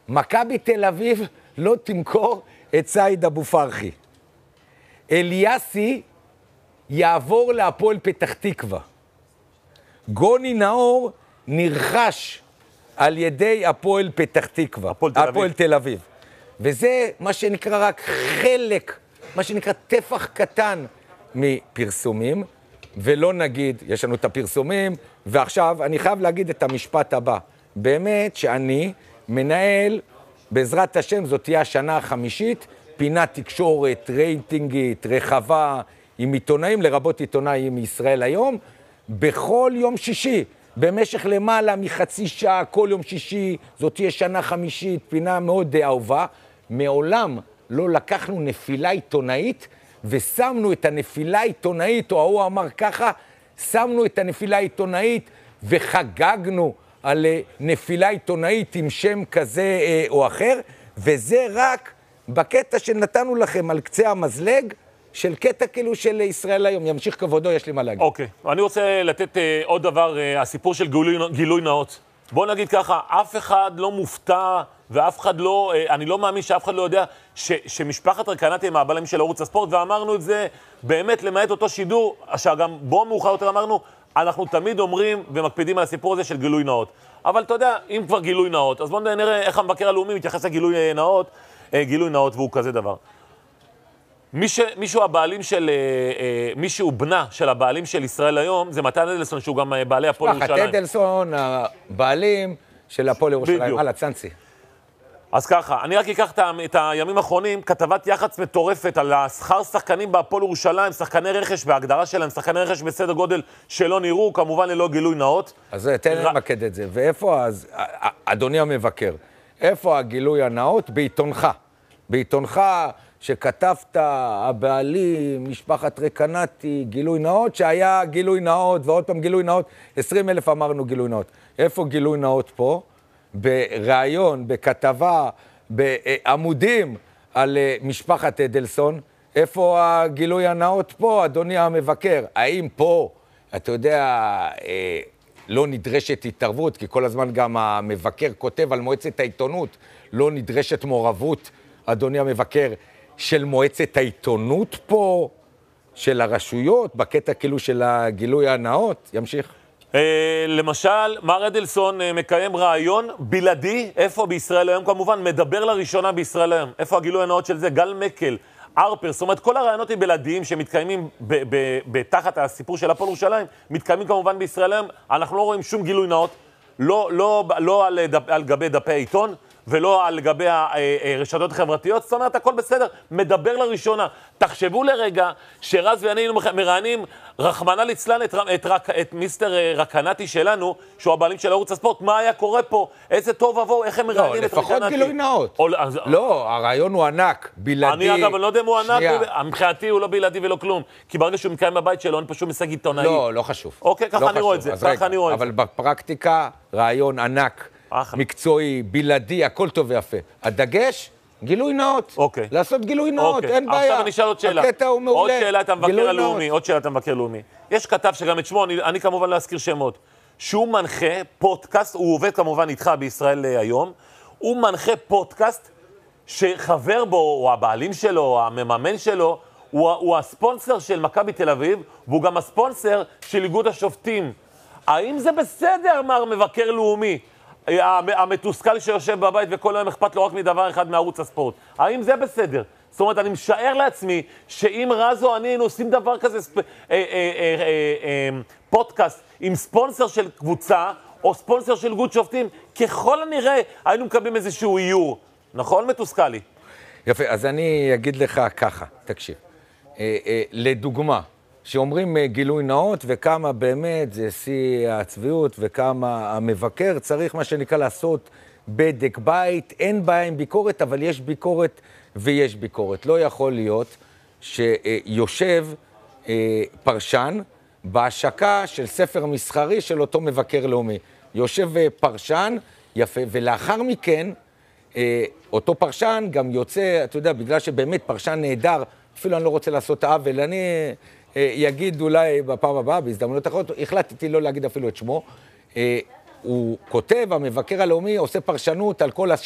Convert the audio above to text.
מכבי תל אביב לא תמכור את סעיד אבו פרחי. אליאסי יעבור להפועל פתח תקווה. גוני נאור נרכש על ידי הפועל פתח תקווה. הפועל תל אביב. וזה מה שנקרא רק חלק, מה שנקרא טפח קטן מפרסומים, ולא נגיד, יש לנו את הפרסומים, ועכשיו אני חייב להגיד את המשפט הבא. באמת שאני מנהל, בעזרת השם, זאת תהיה השנה החמישית, פינת תקשורת, רייטינגית, רחבה, עם עיתונאים, לרבות עיתונאים מישראל היום, בכל יום שישי, במשך למעלה מחצי שעה, כל יום שישי, זאת תהיה שנה חמישית, פינה מאוד אהובה. מעולם לא לקחנו נפילה עיתונאית, ושמנו את הנפילה העיתונאית, או הוא אמר ככה, שמנו את הנפילה העיתונאית, וחגגנו על נפילה עיתונאית עם שם כזה או אחר, וזה רק בקטע שנתנו לכם על קצה המזלג, של קטע כאילו של ישראל היום. ימשיך כבודו, יש לי מה להגיד. אוקיי, אני רוצה לתת עוד דבר, הסיפור של גילוי נאות. בוא נגיד ככה, אף אחד לא מופתע, ואף אחד לא, אני לא מאמין שאף אחד לא יודע שמשפחת רקנטי הם הבעלים של ערוץ הספורט, ואמרנו את זה באמת למעט אותו שידור, שגם בו מאוחר יותר אמרנו, אנחנו תמיד אומרים ומקפידים על הסיפור הזה של גילוי נאות. אבל אתה יודע, אם כבר גילוי נאות, אז בואו נראה איך המבקר הלאומי מתייחס לגילוי נאות, והוא כזה דבר. מישהו הבעלים של, מישהו בנה של הבעלים של ישראל היום, זה מתן אדלסון, שהוא גם בעלי הפועל ירושלים. משפחת אדלסון, הבעלים של הפועל ירושלים. הלאה, צאנסי. אז ככה, אני רק אקח את הימים האחרונים, כתבת יח"צ מטורפת על השכר שחקנים בהפועל ירושלים, שחקני רכש, וההגדרה שלהם, שחקני רכש בסדר גודל שלא נראו, כמובן ללא גילוי נאות. אז תן לי למקד את זה. ואיפה, אדוני המבקר, איפה הגילוי הנאות? בעיתונך. בעיתונך שכתבת, הבעלים, משפחת רקנטי, גילוי נאות, שהיה גילוי נאות, ועוד פעם גילוי נאות, 20,000 אמרנו גילוי נאות. איפה גילוי נאות פה? ברעיון, בכתבה, בעמודים על משפחת אדלסון. איפה הגילוי הנאות פה, אדוני המבקר? האם פה, אתה יודע, לא נדרשת התערבות, כי כל הזמן גם המבקר כותב על מועצת העיתונות, לא נדרשת מעורבות, אדוני המבקר, של מועצת העיתונות פה, של הרשויות, בקטע כאילו של הגילוי הנאות? ימשיך. למשל, מר אדלסון מקיים רעיון בלעדי, איפה בישראל היום כמובן, מדבר לראשונה בישראל היום. איפה הגילוי הנאות של זה? גל מקל, ארפר, זאת אומרת, כל הרעיונות הבלעדיים שמתקיימים בתחת הסיפור של הפועל ירושלים, מתקיימים כמובן בישראל היום. אנחנו לא רואים שום גילוי נאות, לא על גבי דפי העיתון, ולא על גבי הרשתות החברתיות, זאת אומרת, הכל בסדר, מדבר לראשונה. תחשבו לרגע שרז ואני מרענים, רחמנא ליצלן את מיסטר רקנטי שלנו, שהוא הבעלים של ערוץ הספורט, מה היה קורה פה? איזה טוב ובוא, איך הם מרענים את רקנטי? לפחות גילוי נאות. לא, הרעיון הוא ענק, בלעדי. אני אגב, אני לא יודע אם הוא ענק, מבחינתי הוא לא בלעדי ולא כלום, כי ברגע שהוא מקיים בבית שלו, אני פשוט משג עיתונאי. לא חשוב. אוקיי, ככה אני רואה את זה. אבל בפרקטיקה, רעיון ענק. מקצועי, בלעדי, הכל טוב ויפה. הדגש, גילוי נאות. אוקיי. לעשות גילוי נאות, אין בעיה. עכשיו אני אשאל עוד שאלה. הקטע הוא מעולה. עוד שאלה את המבקר הלאומי, עוד שאלה את המבקר הלאומי. יש כתב שגם את שמו, אני כמובן לא אזכיר שמות, שהוא מנחה פודקאסט, הוא עובד כמובן איתך בישראל היום, הוא מנחה פודקאסט שחבר בו, או הבעלים שלו, או המממן שלו, הוא הספונסר של מכבי תל אביב, והוא גם הספונסר של איגוד השופטים. האם זה בסדר, מר מבקר לאומי? המתוסכל שיושב בבית וכל היום אכפת לו רק מדבר אחד מערוץ הספורט. האם זה בסדר? זאת אומרת, אני משער לעצמי שאם רז או אני היינו עושים דבר כזה, פודקאסט עם ספונסר של קבוצה או ספונסר של איגוד שופטים, ככל הנראה היינו מקבלים איזשהו איור. נכון, מתוסכלי? יפה, אז אני אגיד לך ככה, תקשיב. לדוגמה, שאומרים גילוי נאות וכמה באמת זה שיא הצביעות וכמה המבקר צריך מה שנקרא לעשות בדק בית, אין בעיה עם ביקורת, אבל יש ביקורת ויש ביקורת. לא יכול להיות שיושב פרשן בהשקה של ספר מסחרי של אותו מבקר לאומי. יושב פרשן, יפה, ולאחר מכן אותו פרשן גם יוצא, אתה יודע, בגלל שבאמת פרשן נהדר, אפילו אני לא רוצה לעשות עוול, אני יגיד אולי בפעם הבאה, בהזדמנות אחרות, החלטתי לא להגיד אפילו את שמו, הוא כותב, המבקר הלאומי עושה פרשנות על כל